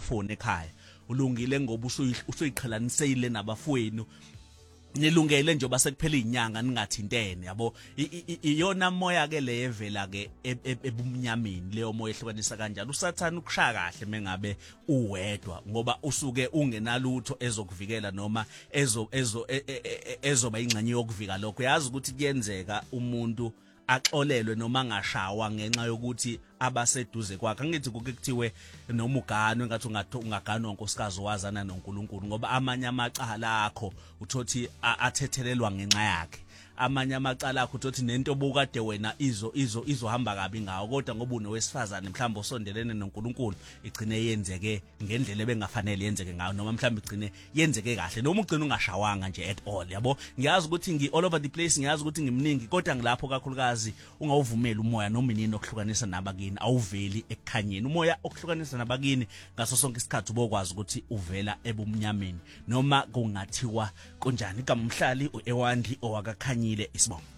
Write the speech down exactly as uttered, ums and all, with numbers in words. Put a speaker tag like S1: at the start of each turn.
S1: smartphone ekhaya ulungile ngoba usuyiqhelanisele nabafowenu nilungele nje basekuphela izinyanga ningathintene yabo iyona moya ke leyevela ke ebumnyameni leyo moya ehlukanisa kanjalo usathana ukushaya kahle mengabe uwedwa ngoba usuke ungenalutho ezokuvikela noma ezo ezo ezoba ingxenye yokuvika lokho yazi ukuthi kuyenzeka umuntu axolelwe noma angashawa ngenxa yokuthi abaseduze kwakhe angithi kuke kuthiwe noma uganwe ngathi ungaganwa unkosikazi wazana noNkulunkulu ngoba amanye amacala akho uthothi athethelelwa ngenxa yakhe amanye amacala akho uthothi nento obukade wena izo izo izohamba kabi ngawo kodwa ngoba unowesifazane mhlawumbe osondelene noNkulunkulu igcine yenzeke ngendlela ebengafanele yenzeke ngayo noma mhlawumbe igcine yenzeke kahle noma ugcina ungashawanga nje at all yabo ngiyazi ukuthi ngi all over the place ngiyazi ukuthi ngimningi kodwa ngilapho kakhulukazi ungawuvumela umoya noma inini okuhlukanisa nabakini awuveli ekukhanyeni umoya okuhlukanisa nabakini ngaso sonke isikhathi ubokwazi ukuthi uvela ebumnyameni noma kungathiwa konjani kamhlali uEwandli owakakhanyile isibongo.